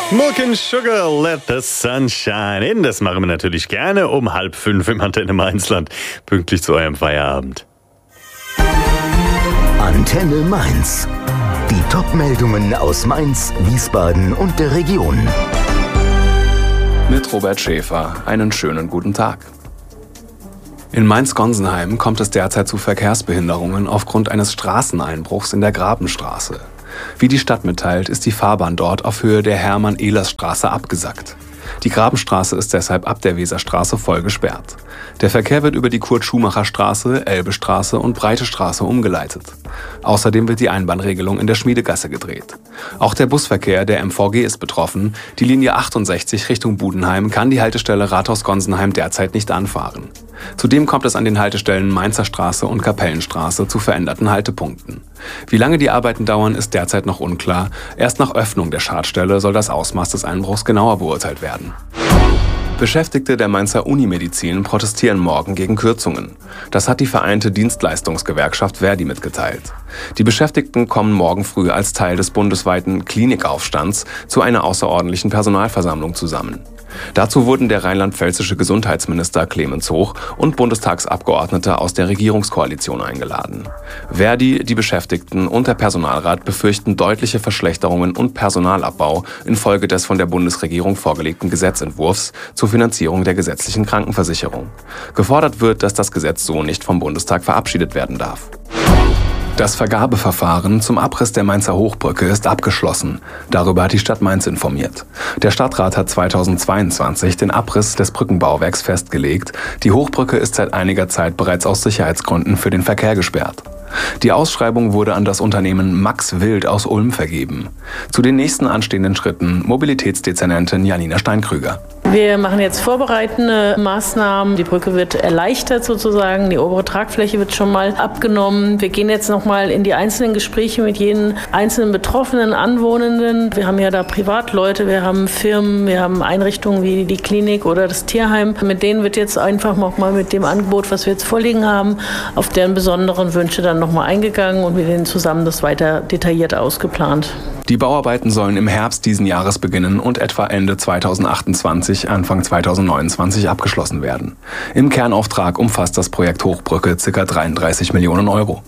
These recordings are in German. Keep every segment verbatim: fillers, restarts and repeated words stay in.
Milk and Sugar, let the sun shine in. Das machen wir natürlich gerne um halb fünf im Antenne Mainzland, pünktlich zu eurem Feierabend. Antenne Mainz. Die Top-Meldungen aus Mainz, Wiesbaden und der Region. Mit Robert Schäfer. Einen schönen guten Tag. In Mainz-Gonsenheim kommt es derzeit zu Verkehrsbehinderungen aufgrund eines Straßeneinbruchs in der Grabenstraße. Wie die Stadt mitteilt, ist die Fahrbahn dort auf Höhe der Hermann-Ehlers-Straße abgesackt. Die Grabenstraße ist deshalb ab der Weserstraße voll gesperrt. Der Verkehr wird über die Kurt-Schumacher-Straße, Elbestraße und Breite Straße umgeleitet. Außerdem wird die Einbahnregelung in der Schmiedegasse gedreht. Auch der Busverkehr der M V G ist betroffen. Die Linie achtundsechzig Richtung Budenheim kann die Haltestelle Rathaus-Gonsenheim derzeit nicht anfahren. Zudem kommt es an den Haltestellen Mainzer Straße und Kapellenstraße zu veränderten Haltepunkten. Wie lange die Arbeiten dauern, ist derzeit noch unklar. Erst nach Öffnung der Schadstelle soll das Ausmaß des Einbruchs genauer beurteilt werden. Beschäftigte der Mainzer Unimedizin protestieren morgen gegen Kürzungen. Das hat die Vereinte Dienstleistungsgewerkschaft Verdi mitgeteilt. Die Beschäftigten kommen morgen früh als Teil des bundesweiten Klinikaufstands zu einer außerordentlichen Personalversammlung zusammen. Dazu wurden der rheinland-pfälzische Gesundheitsminister Clemens Hoch und Bundestagsabgeordnete aus der Regierungskoalition eingeladen. Verdi, die Beschäftigten und der Personalrat befürchten deutliche Verschlechterungen und Personalabbau infolge des von der Bundesregierung vorgelegten Gesetzentwurfs zur Finanzierung der gesetzlichen Krankenversicherung. Gefordert wird, dass das Gesetz so nicht vom Bundestag verabschiedet werden darf. Das Vergabeverfahren zum Abriss der Mainzer Hochbrücke ist abgeschlossen. Darüber hat die Stadt Mainz informiert. Der Stadtrat hat zweitausendzweiundzwanzig den Abriss des Brückenbauwerks festgelegt. Die Hochbrücke ist seit einiger Zeit bereits aus Sicherheitsgründen für den Verkehr gesperrt. Die Ausschreibung wurde an das Unternehmen Max Wild aus Ulm vergeben. Zu den nächsten anstehenden Schritten Mobilitätsdezernentin Janina Steinkrüger. Wir machen jetzt vorbereitende Maßnahmen. Die Brücke wird erleichtert sozusagen. Die obere Tragfläche wird schon mal abgenommen. Wir gehen jetzt noch mal in die einzelnen Gespräche mit jedem einzelnen betroffenen Anwohnenden. Wir haben ja da Privatleute, wir haben Firmen, wir haben Einrichtungen wie die Klinik oder das Tierheim. Mit denen wird jetzt einfach noch mal mit dem Angebot, was wir jetzt vorliegen haben, auf deren besonderen Wünsche dann noch mal eingegangen und mit denen zusammen das weiter detailliert ausgeplant. Die Bauarbeiten sollen im Herbst diesen Jahres beginnen und etwa Ende zweitausendachtundzwanzig, Anfang zweitausendneunundzwanzig abgeschlossen werden. Im Kernauftrag umfasst das Projekt Hochbrücke ca. dreiunddreißig Millionen Euro.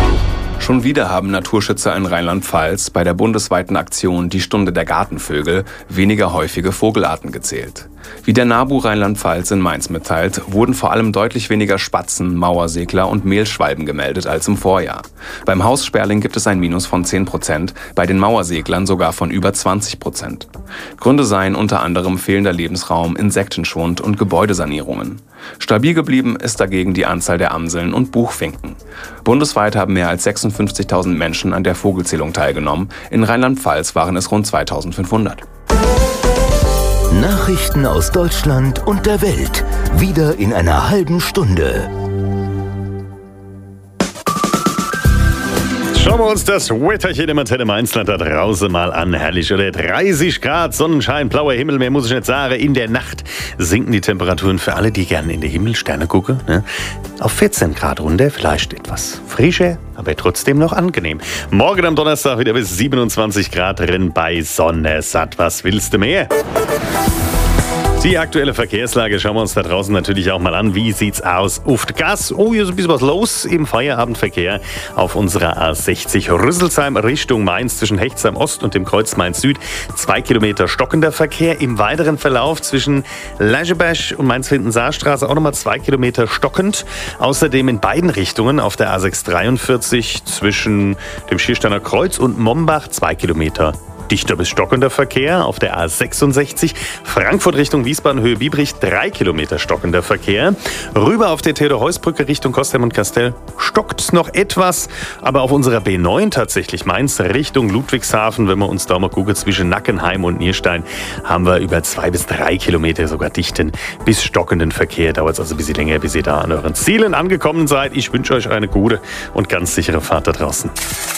Schon wieder haben Naturschützer in Rheinland-Pfalz bei der bundesweiten Aktion Die Stunde der Gartenvögel weniger häufige Vogelarten gezählt. Wie der NABU Rheinland-Pfalz in Mainz mitteilt, wurden vor allem deutlich weniger Spatzen, Mauersegler und Mehlschwalben gemeldet als im Vorjahr. Beim Haussperling gibt es ein Minus von zehn Prozent, bei den Mauerseglern sogar von über zwanzig Prozent. Gründe seien unter anderem fehlender Lebensraum, Insektenschwund und Gebäudesanierungen. Stabil geblieben ist dagegen die Anzahl der Amseln und Buchfinken. Bundesweit haben mehr als sechsundfünfzigtausend Menschen an der Vogelzählung teilgenommen. In Rheinland-Pfalz waren es rund zweitausendfünfhundert. Nachrichten aus Deutschland und der Welt. Wieder in einer halben Stunde. Schauen wir uns das Wetterchen im Antenne Mainzland da draußen mal an. Herrlich, oder? dreißig Grad, Sonnenschein, blauer Himmel, mehr muss ich nicht sagen. In der Nacht sinken die Temperaturen für alle, die gerne in die Himmelsterne gucken, ne? Auf vierzehn Grad runter, vielleicht etwas frischer, aber trotzdem noch angenehm. Morgen am Donnerstag wieder bis siebenundzwanzig Grad drin bei Sonne. Satt, was willst du mehr? Die aktuelle Verkehrslage schauen wir uns da draußen natürlich auch mal an. Wie sieht's aus auf der Gas? Oh, hier ist ein bisschen was los im Feierabendverkehr auf unserer A sechzig Rüsselsheim Richtung Mainz zwischen Hechtsheim Ost und dem Kreuz Mainz Süd. Zwei Kilometer stockender Verkehr. Im weiteren Verlauf zwischen Lescheberg und Mainz-Findensaarstraße auch nochmal zwei Kilometer stockend. Außerdem in beiden Richtungen auf der A sechshundertdreiundvierzig zwischen dem Schiersteiner Kreuz und Mombach zwei Kilometer. Dichter bis stockender Verkehr auf der A sechsundsechzig, Frankfurt Richtung Wiesbaden, Höhe Biebrich, drei Kilometer stockender Verkehr. Rüber auf der Theodor-Heuss-Brücke Richtung Kostheim und Kastell stockt noch etwas, aber auf unserer B neun tatsächlich Mainz Richtung Ludwigshafen, wenn wir uns da mal gucken, zwischen Nackenheim und Nierstein, haben wir über zwei bis drei Kilometer sogar dichten bis stockenden Verkehr. Dauert es also ein bisschen länger, bis ihr da an euren Zielen angekommen seid. Ich wünsche euch eine gute und ganz sichere Fahrt da draußen.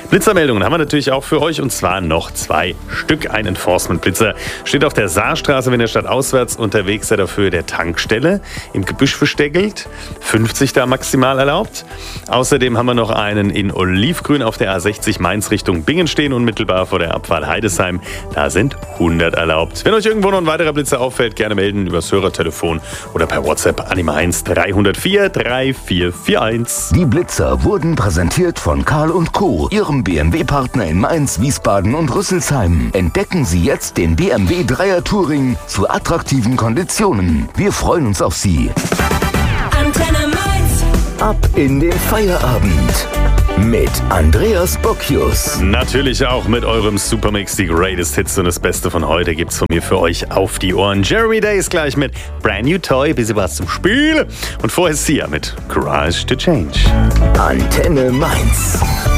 Blitzermeldungen haben wir natürlich auch für euch und zwar noch zwei Stück. Ein Enforcement-Blitzer steht auf der Saarstraße, wenn ihr stadtauswärts unterwegs seid, auf Höhe der Tankstelle, im Gebüsch versteckelt. fünfzig da maximal erlaubt. Außerdem haben wir noch einen in Olivgrün auf der A sechzig Mainz Richtung Bingen stehen, unmittelbar vor der Abfahrt Heidesheim. Da sind hundert erlaubt. Wenn euch irgendwo noch ein weiterer Blitzer auffällt, gerne melden übers Hörertelefon oder per WhatsApp an die Mainz drei null vier, drei vier vier eins. Die Blitzer wurden präsentiert von Karl und Co., ihrem B M W-Partner in Mainz, Wiesbaden und Rüsselsheim. Entdecken Sie jetzt den B M W Dreier Touring zu attraktiven Konditionen. Wir freuen uns auf Sie. Antenne Mainz. Ab in den Feierabend mit Andreas Bocchius. Natürlich auch mit eurem Supermix, die greatest Hits und das Beste von heute gibt's von mir für euch auf die Ohren. Jeremy Days gleich mit Brand New Toy, bisschen was zum Spiel. Und vorher Sia mit Courage to Change. Antenne Mainz.